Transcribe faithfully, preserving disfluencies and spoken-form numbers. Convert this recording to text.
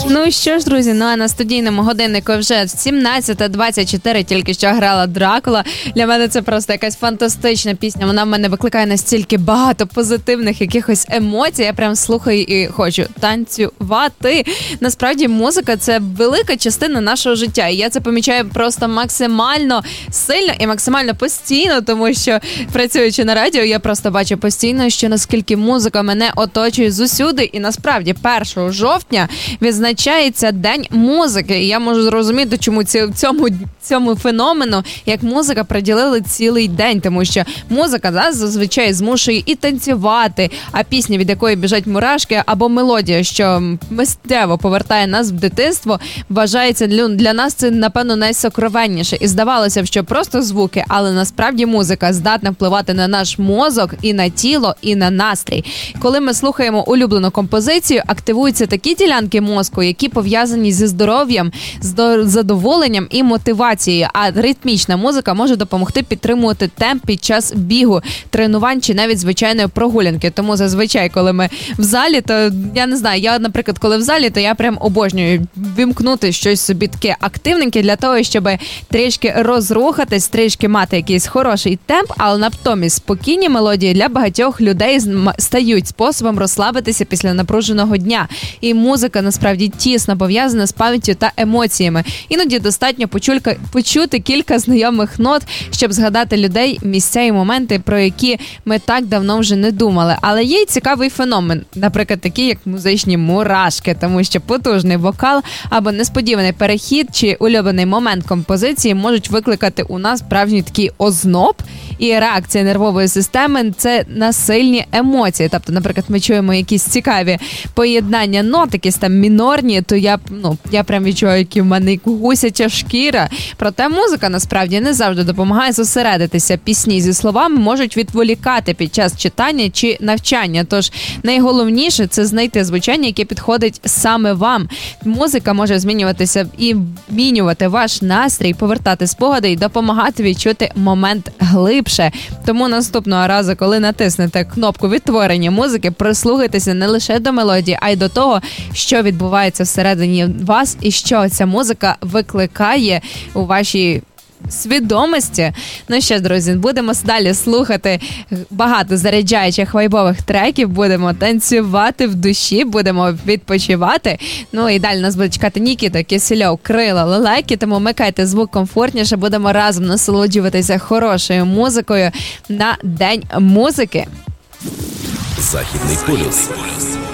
Ну що ж, друзі, ну а на студійному годиннику вже сімнадцята двадцять чотири тільки що грала Дракула. Для мене це просто якась фантастична пісня. Вона в мене викликає настільки багато позитивних якихось емоцій. Я прям слухаю і хочу танцювати. Насправді музика – це велика частина нашого життя. І я це помічаю просто максимально сильно і максимально постійно, тому що працюючи на радіо, я просто бачу постійно, що наскільки музика мене оточує зусюди. І насправді першого жовтня відзначається День музики. І я можу зрозуміти, чому цьому, цьому феномену, як музика, приділили цілий день. Тому що музика нас зазвичай змушує і танцювати, а пісня, від якої біжать мурашки, або мелодія, що миттєво повертає нас в дитинство, вважається для, для нас це, напевно, найсокровенніше. І здавалося б, що просто звуки, але насправді музика здатна впливати на наш мозок, і на тіло, і на настрій. Коли ми слухаємо улюблену композицію, активуються такі ділянки мозку, які пов'язані зі здоров'ям, з задоволенням і мотивацією. А ритмічна музика може допомогти підтримувати темп під час бігу, тренувань чи навіть звичайної прогулянки. Тому зазвичай, коли ми в залі, то я не знаю, я, наприклад, коли в залі, то я прям обожнюю вімкнути щось собі таке активненьке для того, щоб трішки розрухатись, трішки мати якийсь хороший темп, але натомість спокійні мелодії для багатьох людей стають способом розслабитися після напруженого дня. І музика насправді тісно пов'язана з пам'яттю та емоціями. Іноді достатньо почулька, почути кілька знайомих нот, щоб згадати людей, місця і моменти, про які ми так давно вже не думали. Але є й цікавий феномен, наприклад, такі як музичні мурашки, тому що потужний вокал або несподіваний перехід чи улюблений момент композиції можуть викликати у нас справжній такий озноб, і реакція нервової системи – це на сильні емоції. Тобто, наприклад, ми чуємо якісь цікаві поєднання нот, якісь там мінорні, то я, ну, я прям відчуваю, які в мене гусяча шкіра. Проте музика, насправді, не завжди допомагає зосередитися. Пісні зі словами можуть відволікати під час читання чи навчання. Тож найголовніше – це знайти звучання, яке підходить саме вам. Музика може змінюватися і змінювати ваш настрій, повертати спогади і допомагати відчути момент глибше. Тому наступного разу, коли натиснете кнопку відтворення музики, прислухайтеся не лише до мелодії, а й до того, що відбувається всередині вас і що ця музика викликає у вашій свідомості. Ну що ж, друзі, будемо далі слухати багато заряджаючих вайбових треків, будемо танцювати в душі, будемо відпочивати. Ну і далі нас буде чекати Нікіта, Кисельов, Крила, Лелеки, тому вмикайте звук комфортніше, будемо разом насолоджуватися хорошою музикою на День музики. Західний полюс.